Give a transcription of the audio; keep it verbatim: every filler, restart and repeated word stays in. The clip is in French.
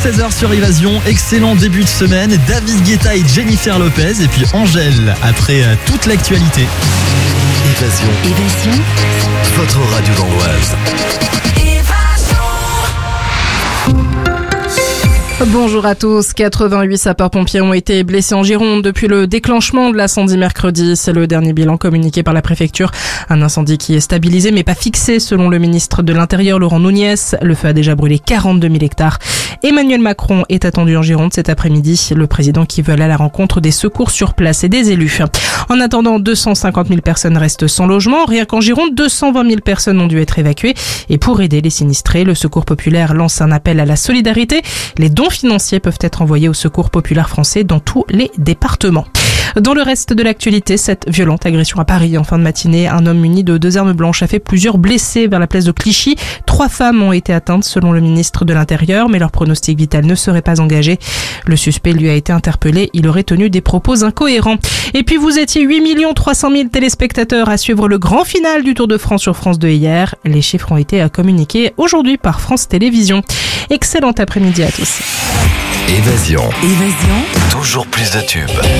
seize heures sur Évasion. Excellent début de semaine. David Guetta et Jennifer Lopez. Et puis Angèle, après euh, toute l'actualité. Évasion. Évasion. Votre radio dans l'Oise. Bonjour à tous. quatre-vingt-huit sapeurs-pompiers ont été blessés en Gironde depuis le déclenchement de l'incendie mercredi. C'est le dernier bilan communiqué par la préfecture. Un incendie qui est stabilisé mais pas fixé selon le ministre de l'Intérieur Laurent Nunez. Le feu a déjà brûlé quarante-deux mille hectares. Emmanuel Macron est attendu en Gironde cet après-midi. Le président qui veut aller à la rencontre des secours sur place et des élus. En attendant, deux cent cinquante mille personnes restent sans logement. Rien qu'en Gironde, deux cent vingt mille personnes ont dû être évacuées. Et pour aider les sinistrés, le Secours populaire lance un appel à la solidarité. Les dons financiers peuvent être envoyés au Secours populaire français dans tous les départements. Dans le reste de l'actualité, cette violente agression à Paris en fin de matinée. Un homme muni de deux armes blanches a fait plusieurs blessés vers la place de Clichy. Trois femmes ont été atteintes selon le ministre de l'Intérieur, mais leur pronostic vital ne serait pas engagé. Le suspect lui a été interpellé. Il aurait tenu des propos incohérents. Et puis vous étiez huit millions trois cent mille téléspectateurs à suivre le grand final du Tour de France sur France deux hier. Les chiffres ont été communiqués aujourd'hui par France Télévisions. Excellent après-midi à tous. Évasion. Évasion. Toujours plus de tubes.